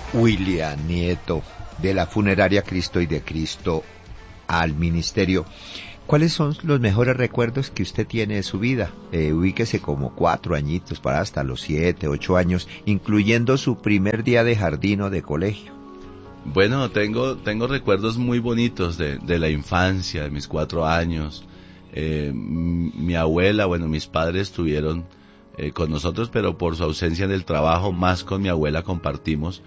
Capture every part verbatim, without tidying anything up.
William Nieto, de la Funeraria Cristo y de Cristo al Ministerio. ¿Cuáles son los mejores recuerdos que usted tiene de su vida? Eh, ubíquese como cuatro añitos para hasta los siete, ocho años, incluyendo su primer día de jardín o de colegio. Bueno, tengo tengo recuerdos muy bonitos de, de la infancia, de mis cuatro años. Eh, mi abuela, bueno, mis padres estuvieron eh, con nosotros, pero por su ausencia en el trabajo, más con mi abuela compartimos.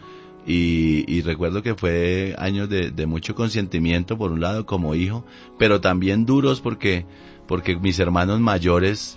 Y, y recuerdo que fue años de, de mucho consentimiento, por un lado, como hijo, pero también duros porque, porque mis hermanos mayores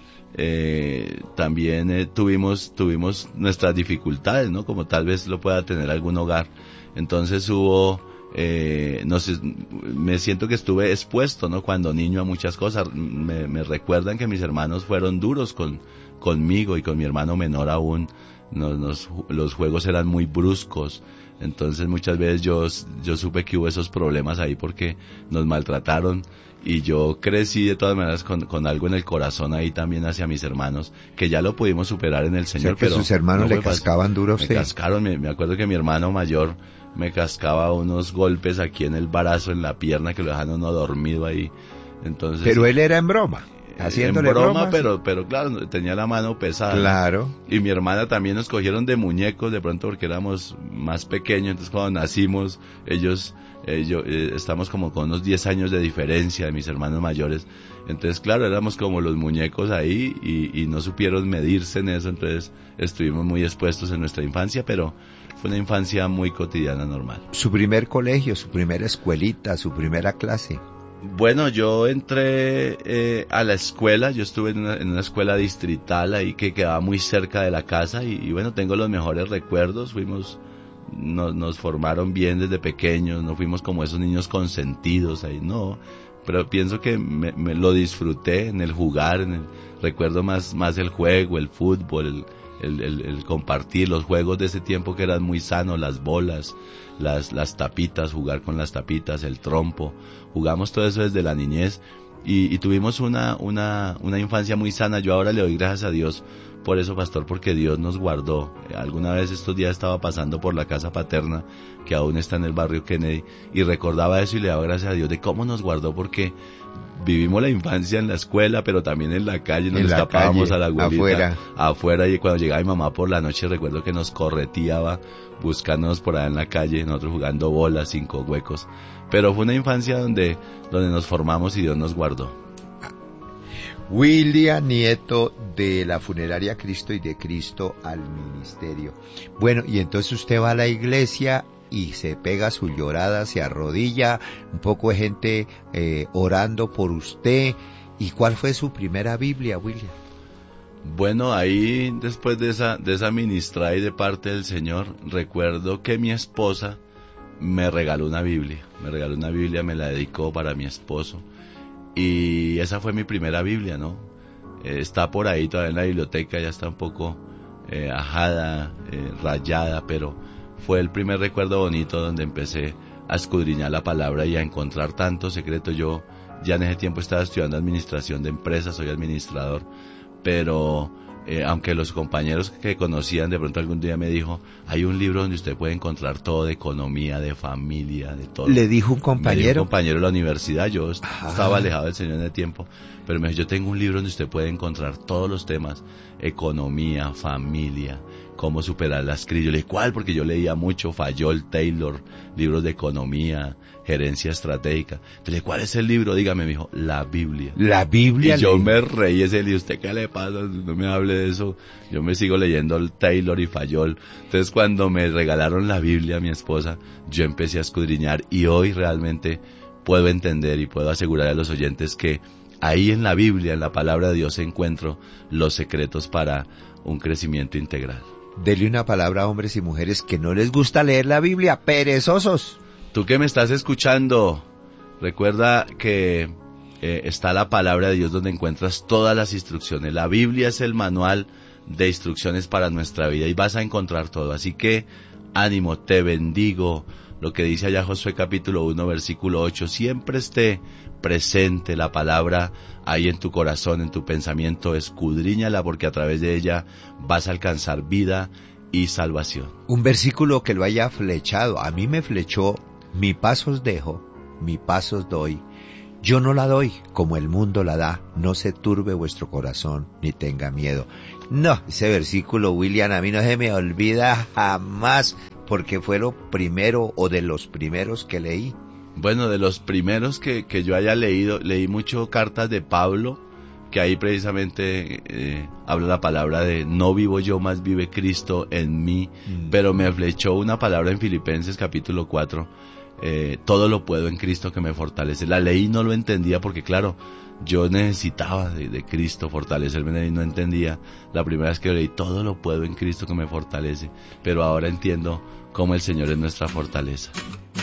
eh, también eh, tuvimos, tuvimos nuestras dificultades, ¿no? Como tal vez lo pueda tener algún hogar. Entonces hubo, eh, no sé, me siento que estuve expuesto, ¿no? Cuando niño a muchas cosas. Me, me recuerdan que mis hermanos fueron duros con, conmigo y con mi hermano menor aún. Nos, nos, los juegos eran muy bruscos, entonces muchas veces yo, yo supe que hubo esos problemas ahí porque nos maltrataron y yo crecí de todas maneras con, con algo en el corazón ahí también hacia mis hermanos, que ya lo pudimos superar en el Señor. O sea, que pero sus hermanos no le cascaban duro a usted. Me cascaron, me, me acuerdo que mi hermano mayor me cascaba unos golpes aquí en el brazo, en la pierna, que lo dejaban uno dormido ahí. Entonces, pero él era en broma. Haciéndole en broma, bromas. pero pero claro, tenía la mano pesada. Claro. Y mi hermana también nos cogieron de muñecos, de pronto porque éramos más pequeños, entonces cuando nacimos, ellos, ellos eh, estamos como con unos diez años de diferencia de mis hermanos mayores, entonces claro, éramos como los muñecos ahí y, y no supieron medirse en eso, entonces estuvimos muy expuestos en nuestra infancia, pero fue una infancia muy cotidiana, normal. Su primer colegio, su primera escuelita, su primera clase. Bueno, yo entré eh, a la escuela, yo estuve en una, en una escuela distrital ahí que quedaba muy cerca de la casa y, y bueno, tengo los mejores recuerdos, fuimos, nos, nos formaron bien desde pequeños, no fuimos como esos niños consentidos ahí, no, pero pienso que me, me lo disfruté en el jugar, en el, recuerdo más, más el juego, el fútbol, el, el, el, el compartir los juegos de ese tiempo que eran muy sanos, las bolas, las, las tapitas, jugar con las tapitas, el trompo, jugamos todo eso desde la niñez y, y tuvimos una, una, una infancia muy sana. Yo ahora le doy gracias a Dios por eso, pastor, porque Dios nos guardó. Alguna vez estos días estaba pasando por la casa paterna, que aún está en el barrio Kennedy, y recordaba eso y le daba gracias a Dios de cómo nos guardó, porque vivimos la infancia en la escuela, pero también en la calle, nos escapábamos a la abuelita, afuera. afuera, y cuando llegaba mi mamá por la noche, recuerdo que nos correteaba buscándonos por allá en la calle, nosotros jugando bolas, cinco huecos, pero fue una infancia donde, donde nos formamos y Dios nos guardó. William Nieto, de la Funeraria Cristo y de Cristo al Ministerio. Bueno, y entonces usted va a la iglesia y se pega su llorada, se arrodilla, un poco de gente eh, orando por usted. ¿Y cuál fue su primera Biblia, William? Bueno, ahí después de esa, de esa ministra y de parte del Señor, recuerdo que mi esposa me regaló una Biblia, me regaló una Biblia, me la dedicó para mi esposo. Y esa fue mi primera Biblia, ¿no? Eh, está por ahí todavía en la biblioteca, ya está un poco eh, ajada, eh, rayada, pero fue el primer recuerdo bonito donde empecé a escudriñar la palabra y a encontrar tantos secretos. Yo ya en ese tiempo estaba estudiando administración de empresas, soy administrador, pero eh, aunque los compañeros que conocían de pronto algún día me dijo, hay un libro donde usted puede encontrar todo de economía, de familia, de todo. ¿Le dijo un compañero? Me dijo un compañero de la universidad, yo Ajá. estaba alejado del Señor en el tiempo, pero me dijo, yo tengo un libro donde usted puede encontrar todos los temas, economía, familia, cómo superar las crisis. Yo le dije, ¿cuál? Porque yo leía mucho, Fayol, Taylor, libros de economía, gerencia estratégica. Entonces le dije, ¿cuál es el libro? Dígame, me dijo, la Biblia. La Biblia. Y yo le... me reí ese libro, ¿usted qué le pasa? No me hable de eso. Yo me sigo leyendo el Taylor y Fayol. Entonces cuando me regalaron la Biblia a mi esposa, yo empecé a escudriñar y hoy realmente puedo entender y puedo asegurar a los oyentes que ahí en la Biblia, en la palabra de Dios, encuentro los secretos para un crecimiento integral. Dele una palabra a hombres y mujeres que no les gusta leer la Biblia, perezosos. Tú que me estás escuchando, recuerda que eh, está la palabra de Dios donde encuentras todas las instrucciones. La Biblia es el manual de instrucciones para nuestra vida y vas a encontrar todo. Así que ánimo, te bendigo. Lo que dice allá Josué capítulo uno, versículo ocho, siempre esté presente la palabra ahí en tu corazón, en tu pensamiento, escudriñala porque a través de ella vas a alcanzar vida y salvación. Un versículo que lo haya flechado. A mí me flechó: mi paz os dejo, mi paz os doy. Yo no la doy como el mundo la da. No se turbe vuestro corazón ni tenga miedo. No, ese versículo, William, a mí no se me olvida jamás, porque fue lo primero o de los primeros que leí. Bueno, de los primeros que, que yo haya leído, leí mucho cartas de Pablo, que ahí precisamente eh, habla la palabra de no vivo yo, más vive Cristo en mí, mm. pero me flechó una palabra en Filipenses capítulo cuatro, eh, todo lo puedo en Cristo que me fortalece. La leí y no lo entendía porque claro, yo necesitaba de, de Cristo fortalecerme y no entendía. La primera vez que leí, todo lo puedo en Cristo que me fortalece, pero ahora entiendo cómo el Señor es nuestra fortaleza.